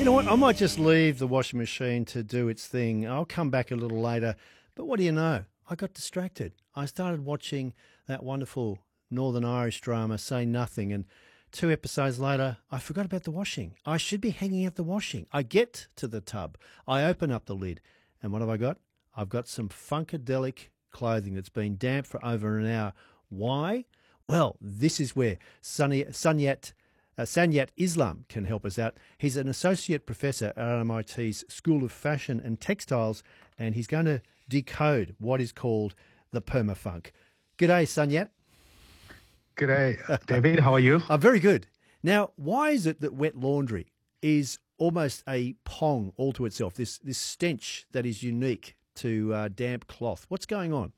know what? I might just leave the washing machine to do its thing. I'll come back a little later. But what do you know? I got distracted. I started watching that wonderful Northern Irish drama, Say Nothing, and 2 episodes later, I forgot about the washing. I should be hanging out the washing. I get to the tub. I open up the lid. And what have I got? I've got some Funkadelic clothing that's been damp for over an hour. Why? Well, this is where Sanyat Islam can help us out. He's an associate professor at RMIT's School of Fashion and Textiles, and he's going to decode what is called the permafunk. G'day, Sanyat. G'day, David. How are you? I'm very good. Now, why is it that wet laundry is almost a pong all to itself, this stench that is unique to damp cloth? What's going on?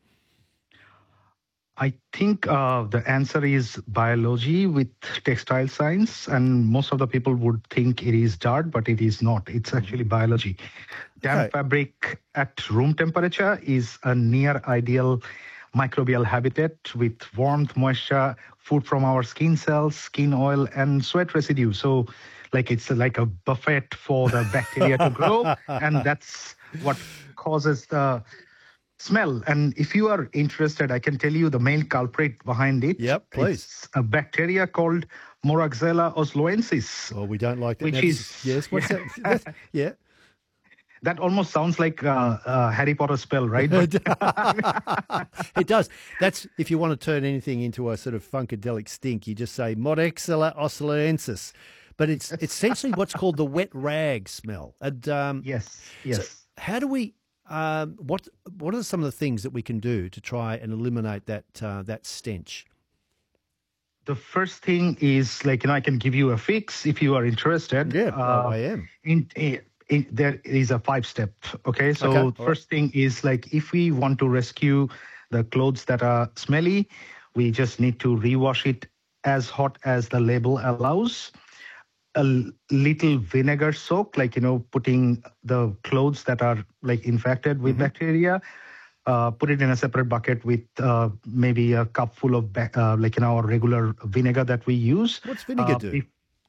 I think the answer is biology with textile science, and most of the people would think it is dirt, but it is not. It's actually biology. Damp fabric at room temperature is a near ideal microbial habitat with warmth, moisture, food from our skin cells, skin oil, and sweat residue. So, it's like a buffet for the bacteria to grow, and that's what causes the smell. And if you are interested, I can tell you the main culprit behind it. Yep, please. It's a bacteria called Moraxella osloensis. Oh, we don't like that. Which is... Yes, what's that? Yeah. That almost sounds like a Harry Potter spell, right? It does. That's if you want to turn anything into a sort of funkadelic stink, you just say Moraxella osloensis. But it's essentially what's called the wet rag smell. And yes. So how do we? What are some of the things that we can do to try and eliminate that stench? The first thing is I can give you a fix if you are interested. Yeah, I am. There is a 5-step. Okay, so first thing is if we want to rescue the clothes that are smelly, we just need to rewash it as hot as the label allows. A little vinegar soak, putting the clothes that are infected with bacteria, put it in a separate bucket with maybe a cup full of our regular vinegar that we use. What's vinegar do?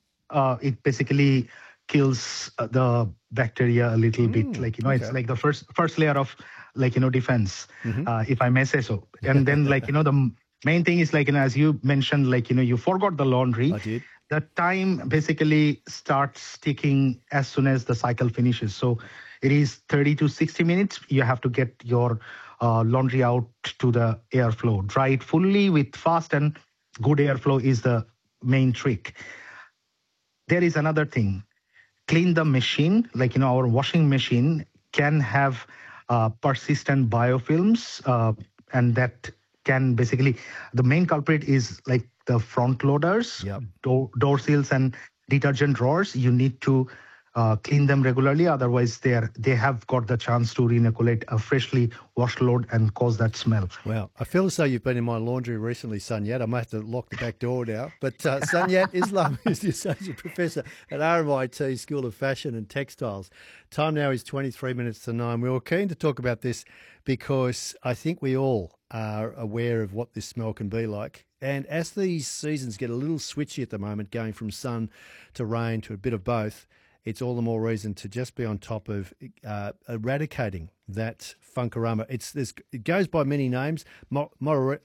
It basically kills the bacteria a little bit. It's like the first layer of defense, if I may say so. And then the main thing is as you mentioned, you forgot the laundry. I did. The time basically starts ticking as soon as the cycle finishes. So it is 30 to 60 minutes. You have to get your laundry out to the airflow. Dry it fully with fast and good airflow is the main trick. There is another thing. Clean the machine. Our washing machine can have persistent biofilms, and that can basically, the main culprit is the front loaders, door seals, and detergent drawers. You need to clean them regularly. Otherwise, they have got the chance to reinocculate a freshly washed load and cause that smell. Wow. I feel as though you've been in my laundry recently, Sanyat. I might have to lock the back door now. But Sanyat Islam is the Associate Professor at RMIT School of Fashion and Textiles. Time now is 23 minutes to 9. We were keen to talk about this because I think we all are aware of what this smell can be like. And as these seasons get a little switchy at the moment, going from sun to rain to a bit of both, it's all the more reason to just be on top of eradicating that funkarama. It goes by many names. Moraxella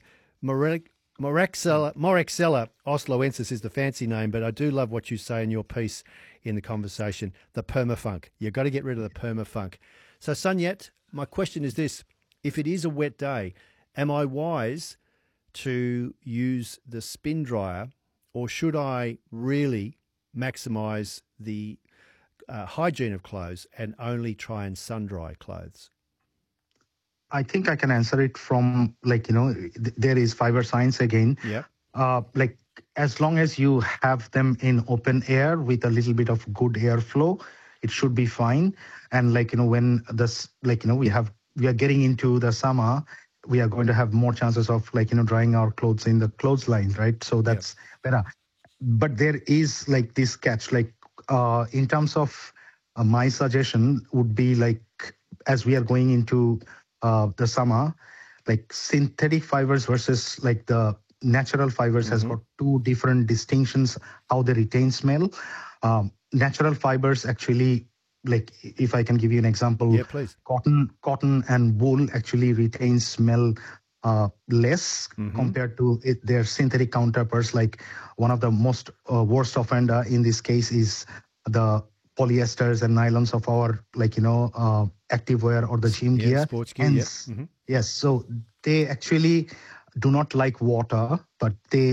osloensis is the fancy name, but I do love what you say in your piece in the conversation, the permafunk. You've got to get rid of the permafunk. So, Sanyat, my question is this. If it is a wet day, am I wise to use the spin dryer, or should I really maximise the hygiene of clothes and only try and sun dry clothes? I think I can answer it from there is fiber science again. Yeah. As long as you have them in open air with a little bit of good airflow, it should be fine. And when this we are getting into the summer, we are going to have more chances of drying our clothes in the clothesline, right? So that's better. But there is this catch, in terms of my suggestion would be as we are going into the summer, synthetic fibers versus the natural fibers has got two different distinctions how they retain smell. Natural fibers actually, like if I can give you an example, Yeah, please. cotton and wool actually retain smell less compared to their synthetic counterparts. Like one of the most worst offender in this case is the polyesters and nylons of our, like, activewear or the gym Yeah, gear. sports gear. Yep. Hence, yes, so they actually do not like water, but they